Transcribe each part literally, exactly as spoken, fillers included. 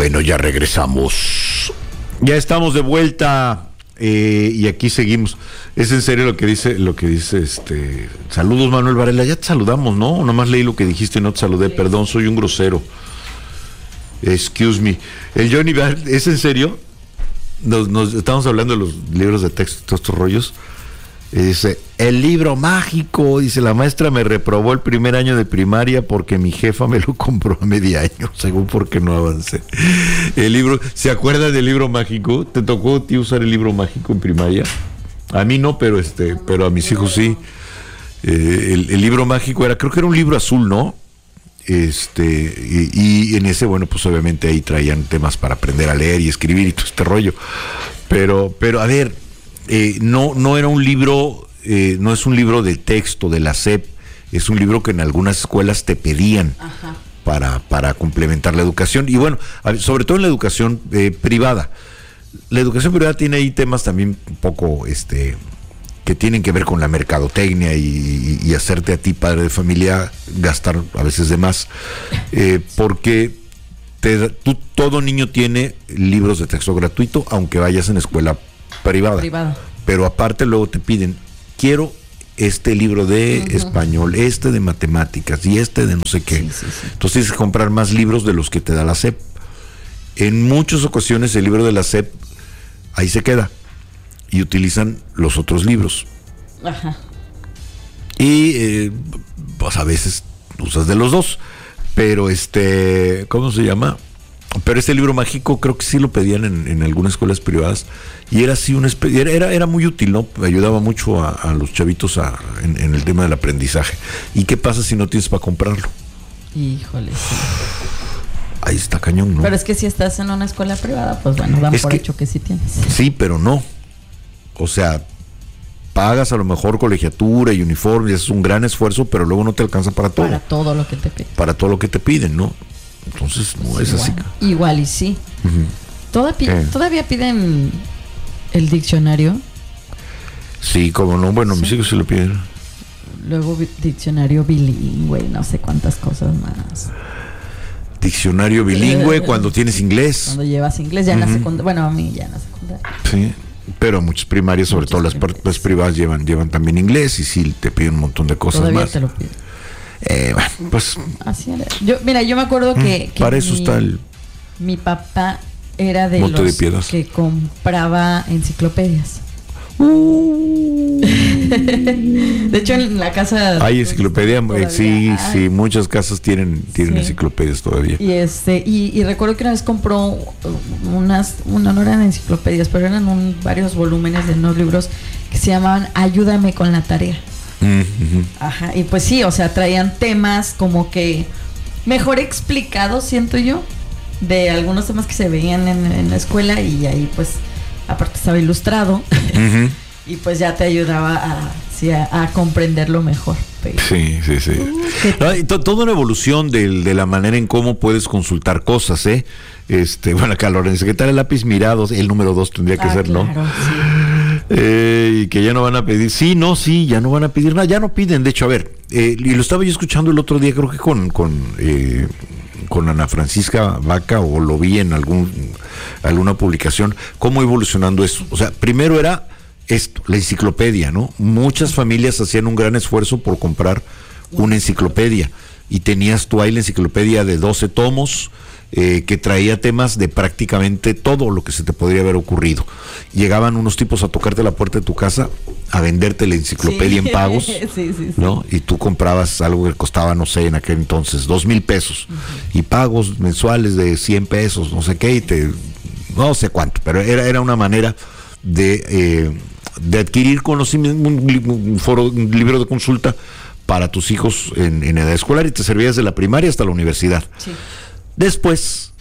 Bueno, ya regresamos. Ya estamos de vuelta eh, y aquí seguimos. Es en serio lo que dice, lo que dice este. Saludos, Manuel Varela. Ya te saludamos, ¿no? Nomás leí lo que dijiste y no te saludé. Sí. Perdón, soy un grosero. Excuse me. El Johnny, ¿es en serio? Nos, nos estamos hablando de los libros de texto, todos estos rollos. Y dice, el libro mágico, dice, la maestra me reprobó el primer año de primaria porque mi jefa me lo compró a medio año, según porque no avancé. El libro, ¿se acuerda del libro mágico? ¿Te tocó a ti usar el libro mágico en primaria? A mí no, pero este, pero a mis hijos sí. Eh, el, el libro mágico era, creo que era un libro azul, ¿no? Este, y, y en ese, bueno, pues obviamente ahí traían temas para aprender a leer y escribir y todo este rollo. Pero, pero a ver, eh, no, no era un libro, eh, no es un libro de texto de la S E P, es un libro que en algunas escuelas te pedían para, para complementar la educación. Y bueno, sobre todo en la educación eh, privada. La educación privada tiene ahí temas también un poco, este, que tienen que ver con la mercadotecnia y, y, y hacerte a ti, padre de familia, gastar a veces de más, eh, porque te, tú, todo niño tiene libros de texto gratuito, aunque vayas en escuela privada, privada. Pero aparte luego te piden, quiero este libro de uh-huh. español, este de matemáticas y este de no sé qué. Sí, sí, sí. Entonces tienes que comprar más libros de los que te da la S E P. En muchas ocasiones el libro de la S E P ahí se queda y utilizan los otros libros. Ajá. Y eh, pues a veces usas de los dos, pero este, ¿cómo se llama? Pero este libro mágico creo que sí lo pedían en, en algunas escuelas privadas y era así una especie, era, era, era muy útil, ¿no? Ayudaba mucho a, a los chavitos a, en, en el tema del aprendizaje. ¿Y qué pasa si no tienes para comprarlo? Híjole, sí. Ahí está cañón, ¿no? Pero es que si estás en una escuela privada, pues bueno, dan es por que, hecho que sí tienes. Sí, pero no. O sea, pagas a lo mejor colegiatura y uniforme, es un gran esfuerzo, pero luego no te alcanza para todo. Para todo lo que te piden. Para todo lo que te piden, ¿no? Entonces, no pues es igual, así. Igual y sí. Uh-huh. ¿Todavía, eh. ¿Todavía piden el diccionario? Sí, como no. Bueno, sí. Mis hijos sí lo piden. Luego diccionario bilingüe, no sé cuántas cosas más. Diccionario bilingüe eh, cuando tienes inglés. Cuando llevas inglés, ya uh-huh. en la secundaria. Bueno, a mí ya en la secundaria. Sí. Pero muchas primarias, sobre muchas todo las partes privadas, llevan, llevan también inglés y sí te piden un montón de cosas Todavía más. Te lo piden. Eh, bueno, pues. Así era. Yo, mira, yo me acuerdo que. que para eso mi, está el. Mi papá era de Monte los de que compraba enciclopedias. Uh. De hecho, en la casa. Hay enciclopedia, sí, hay. sí, muchas casas tienen, tienen sí. enciclopedias todavía. Y este, y, y recuerdo que una vez compró unas, una, no eran enciclopedias, pero eran un, varios volúmenes de unos libros que se llamaban Ayúdame con la tarea. Uh-huh. Ajá, y pues sí, o sea, traían temas como que mejor explicados, siento yo, de algunos temas que se veían en, en la escuela y ahí pues aparte estaba ilustrado uh-huh. y pues ya te ayudaba a, sí, a, a comprenderlo mejor. Pero... Sí, sí, sí. Uh, no, y to, toda una evolución de, de la manera en cómo puedes consultar cosas, ¿eh? Este, bueno, acá Lorenzo, ¿qué tal el lápiz mirados? El número dos tendría que ah, ser, claro, ¿no? Sí. Eh, y que ya no van a pedir, sí, no, sí, ya no van a pedir nada, ya no piden, de hecho, a ver, eh, y lo estaba yo escuchando el otro día, creo que con, con, eh, con Ana Francisca Vaca, o lo vi en algún, alguna publicación, cómo evolucionando eso. O sea, primero era esto, la enciclopedia, ¿no? Muchas familias hacían un gran esfuerzo por comprar una enciclopedia, y tenías tú ahí la enciclopedia de doce tomos, Eh, que traía temas de prácticamente todo lo que se te podría haber ocurrido. Llegaban unos tipos a tocarte la puerta de tu casa a venderte la enciclopedia sí. en pagos, sí, sí, sí. ¿no? Y tú comprabas algo que costaba, no sé, en aquel entonces, dos mil pesos, uh-huh. y pagos mensuales de cien pesos, no sé qué, y te, no sé cuánto, pero era, era una manera de, eh, de adquirir conocimiento, un, un foro, un libro de consulta para tus hijos en, en edad escolar, y te servía desde la primaria hasta la universidad. Sí. Después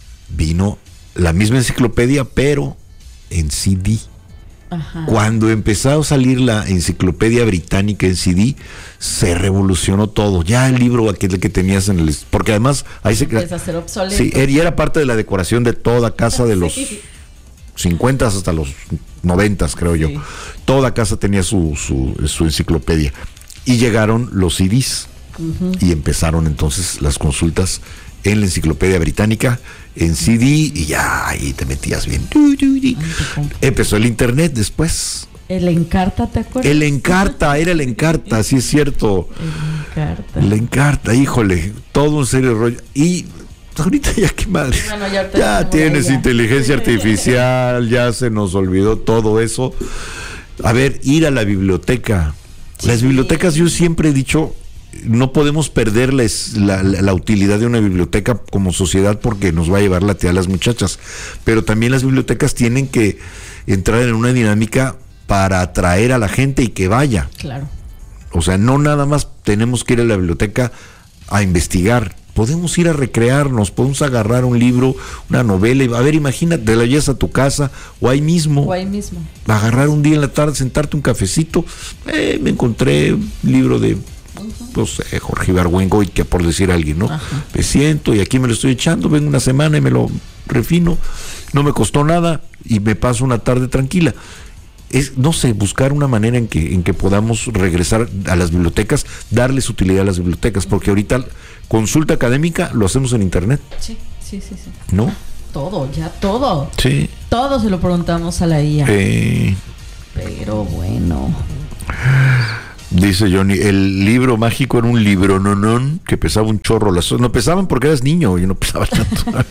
vino la misma enciclopedia, pero en C D. Ajá. Cuando empezó a salir la enciclopedia británica en C D, se revolucionó todo. Ya el libro aquel que tenías en el... Porque además... ahí se empieza a ser obsoleto. Sí, y era parte de la decoración de toda casa de los sí. cincuenta hasta los noventa, creo sí. yo. Toda casa tenía su, su, su enciclopedia. Y llegaron los C Ds. Uh-huh. Y empezaron entonces las consultas en la Enciclopedia Británica, en C D, y ya ahí te metías bien. Empezó el internet después. El Encarta, ¿te acuerdas? El Encarta, era el Encarta, sí es cierto. El Encarta. El Encarta, híjole, todo un serio rollo. Y ahorita ya qué madre. Bueno, ya, ya tienes ella. Inteligencia artificial, ya se nos olvidó todo eso. A ver, ir a la biblioteca. Sí. Las bibliotecas, yo siempre he dicho, no podemos perderles la, la, la utilidad de una biblioteca como sociedad porque nos va a llevar la tía a las muchachas. Pero también las bibliotecas tienen que entrar en una dinámica para atraer a la gente y que vaya. Claro. O sea, no nada más tenemos que ir a la biblioteca a investigar. Podemos ir a recrearnos, podemos agarrar un libro, una novela, y a ver, imagínate, la llevas a tu casa o ahí mismo. O ahí mismo. Agarrar un día en la tarde, sentarte un cafecito. Eh, me encontré un libro de, uh-huh. no sé, Jorge Ibargüengoy, que por decir a alguien, ¿no? Uh-huh. Me siento y aquí me lo estoy echando, vengo una semana y me lo refino. No me costó nada y me paso una tarde tranquila. Es, no sé, buscar una manera en que, en que podamos regresar a las bibliotecas, darles utilidad a las bibliotecas, porque ahorita consulta académica lo hacemos en internet. Sí, sí, sí, sí. ¿No? Todo, ya todo. Sí. Todo se lo preguntamos a la I A. Eh. Pero bueno. Dice Johnny, el libro mágico era un libro nonón que pesaba un chorro. Las, no pesaban porque eras niño y no pesaba tanto.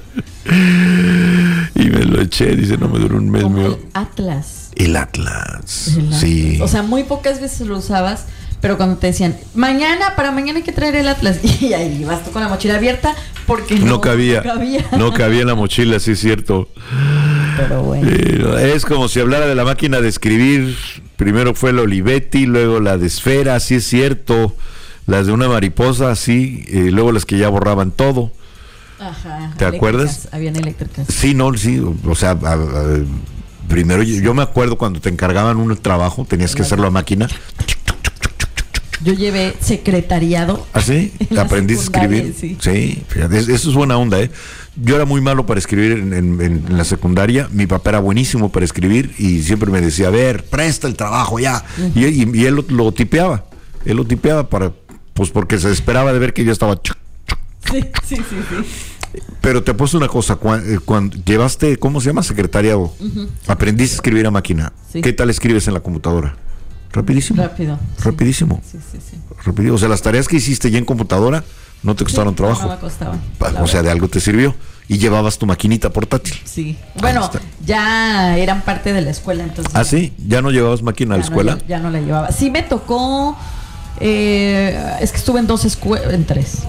Y me lo eché, dice, no me duró un mes. Como mío. El Atlas. El Atlas. El Atlas. Sí. O sea, muy pocas veces lo usabas, pero cuando te decían, mañana, para mañana hay que traer el Atlas, y ahí vas tú con la mochila abierta porque no, no cabía. No cabía. No cabía en la mochila, sí es cierto. Pero bueno. Eh, es como si hablara de la máquina de escribir. Primero fue la Olivetti, luego la de Esfera, sí es cierto. Las de una mariposa, sí. Eh, luego las que ya borraban todo. Ajá. ¿Te acuerdas? Habían eléctricas. Sí, no, sí. O sea, a, a, primero yo, yo me acuerdo cuando te encargaban un trabajo, tenías que hacerlo a máquina. Yo llevé secretariado. ¿Ah, sí? ¿Aprendiste a escribir? Sí, sí, fíjate, eso es buena onda, ¿eh? Yo era muy malo para escribir en, en, en la secundaria. Mi papá era buenísimo para escribir y siempre me decía, a ver, presta el trabajo ya. Uh-huh. y, y, y él lo, lo tipeaba. Él lo tipeaba para, pues porque se esperaba de ver que yo estaba. Sí, sí, sí, sí. Pero te apuesto una cosa, cuando, cuando llevaste, ¿cómo se llama? Secretariado. Uh-huh. Aprendiste a escribir a máquina. Sí. ¿Qué tal escribes en la computadora? Rapidísimo. Rápido. Rapidísimo. Sí, sí, sí. Rapidísimo. O sea, las tareas que hiciste ya en computadora no te costaron sí, trabajo. No me costaban. O sea, de algo te sirvió. Y llevabas tu maquinita portátil. Sí. Bueno, ya eran parte de la escuela, entonces. ¿Ah, sí? ¿Ya no llevabas máquina a la escuela? No, ya, ya no la llevaba. Sí me tocó. Eh, es que estuve en dos escuelas, en tres.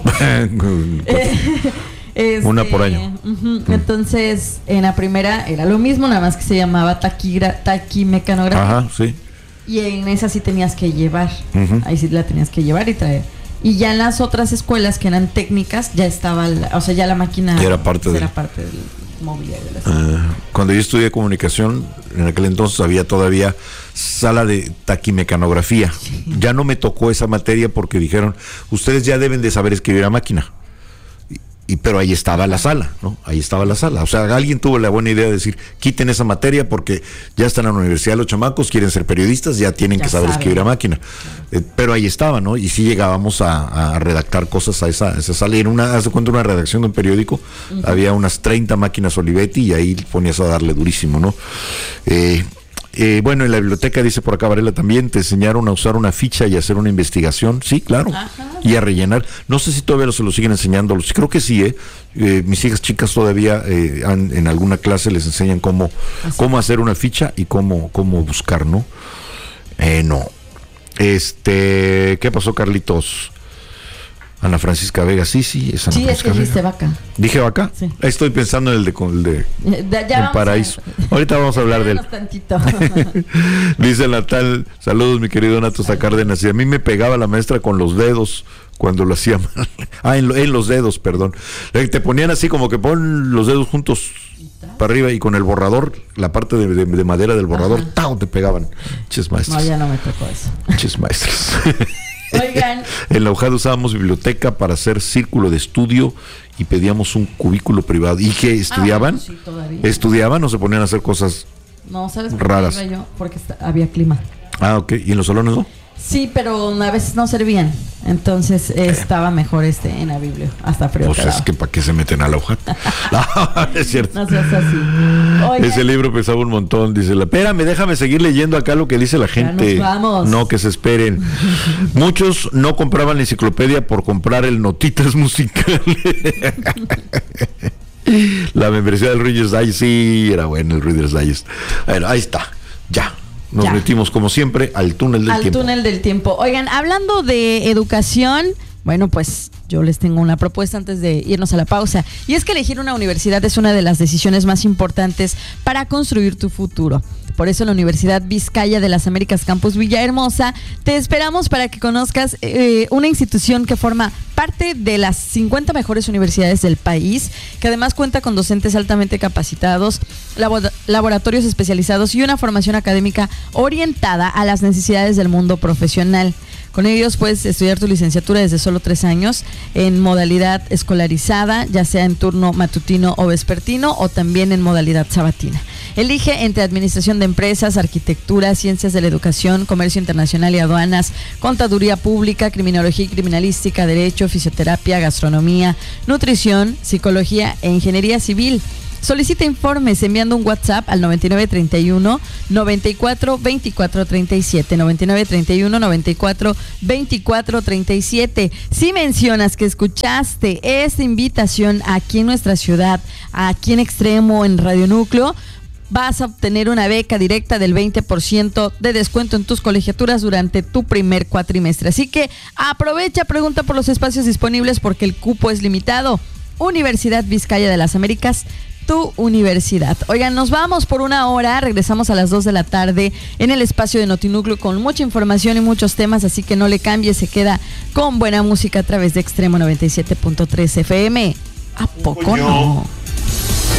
Este, una por año. Uh-huh. Entonces, en la primera era lo mismo, nada más que se llamaba taquigra, taquimecanografía. Ajá, sí. Y en esa sí tenías que llevar. Uh-huh. Ahí sí la tenías que llevar y traer. Y ya en las otras escuelas que eran técnicas, ya estaba, la, o sea, ya la máquina ya era parte, era de... parte del mobiliario de la escuela. Uh, cuando yo estudié comunicación, en aquel entonces había todavía sala de taquimecanografía. Sí. Ya no me tocó esa materia porque dijeron, ustedes ya deben de saber escribir a máquina. Y, pero ahí estaba la sala, ¿no? Ahí estaba la sala. O sea, alguien tuvo la buena idea de decir, quiten esa materia porque ya están en la universidad los chamacos, quieren ser periodistas, ya tienen ya que saber saben. escribir a máquina. Eh, pero ahí estaba, ¿no? Y sí llegábamos a, a redactar cosas a esa, a esa sala. Y en una, haz de cuenta, una redacción de un periódico, uh-huh. había unas treinta máquinas Olivetti y ahí ponías a darle durísimo, ¿no? Eh, Eh, bueno, en la biblioteca, dice por acá Varela, también te enseñaron a usar una ficha y a hacer una investigación, sí, claro, ajá, y a rellenar. No sé si todavía se lo siguen enseñando, creo que sí, ¿eh? eh mis hijas chicas todavía eh, han, en alguna clase les enseñan cómo, cómo hacer una ficha y cómo, cómo buscar, ¿no? Eh, no. Este, ¿qué pasó, Carlitos? Ana Francisca Vega, sí, sí, es Ana sí, Francisca es que dijiste Vega. vaca. ¿Dije vaca? Sí. Estoy pensando en el de, el de, de ya el Paraíso. A... Ahorita vamos a hablar de él. Dice Natal, saludos mi querido Nato Cárdenas. Y a mí me pegaba la maestra con los dedos cuando lo hacía mal. Ah, en, lo, en los dedos, perdón. Te ponían así como que pon los dedos juntos para arriba y con el borrador, la parte de, de, de madera del borrador, ¡tau! Te pegaban. Ches maestros. No, ya no me tocó eso. Ches maestros. Oigan. En la U J A D usábamos biblioteca para hacer círculo de estudio y pedíamos un cubículo privado. ¿Y qué estudiaban? Ah, sí, todavía. ¿Estudiaban o se ponían a hacer cosas no, ¿sabes por raras? Qué iba yo? Porque está, había clima. Ah, ok. ¿Y en los salones no? Sí, pero a veces no servían. Entonces eh, estaba mejor este en la Biblia. Hasta frío. Pues es que para qué se meten a la hoja. No, es cierto. No seas así. Oye, ese libro pesaba un montón, dice la. Espérame, déjame seguir leyendo acá lo que dice la gente. Ya nos vamos. No, que se esperen. Muchos no compraban la enciclopedia por comprar el Notitas Musical. La membresía del Reader's Digest, sí, era bueno el Reader's Digest. Bueno, ahí está, ya. Nos ya. metimos como siempre al túnel del al tiempo. Al túnel del tiempo. Oigan, hablando de educación, bueno, pues yo les tengo una propuesta antes de irnos a la pausa. Y es que elegir una universidad es una de las decisiones más importantes para construir tu futuro. Por eso la Universidad Vizcaya de las Américas Campus Villahermosa te esperamos para que conozcas eh, una institución que forma parte de las cincuenta mejores universidades del país, que además cuenta con docentes altamente capacitados, labo- laboratorios especializados y una formación académica orientada a las necesidades del mundo profesional. Con ellos puedes estudiar tu licenciatura desde solo tres años en modalidad escolarizada, ya sea en turno matutino o vespertino o también en modalidad sabatina. Elige entre administración de empresas, arquitectura, ciencias de la educación, comercio internacional y aduanas, contaduría pública, criminología y criminalística, derecho, fisioterapia, gastronomía, nutrición, psicología e ingeniería civil. Solicita informes enviando un WhatsApp al noventa y nueve treinta y uno, noventa y cuatro, veinticuatro treinta y siete, noventa y nueve treinta y uno, noventa y cuatro, veinticuatro treinta y siete. Si mencionas que escuchaste esta invitación aquí en nuestra ciudad, aquí en Extremo, en Radio Núcleo, vas a obtener una beca directa del veinte por ciento de descuento en tus colegiaturas durante tu primer cuatrimestre. Así que aprovecha, pregunta por los espacios disponibles porque el cupo es limitado. Universidad Vizcaya de las Américas, tu universidad. Oigan, nos vamos por una hora, regresamos a las dos de la tarde en el espacio de Notinúcleo con mucha información y muchos temas, así que no le cambie, se queda con buena música a través de Extremo noventa y siete punto tres F M. ¿A poco no?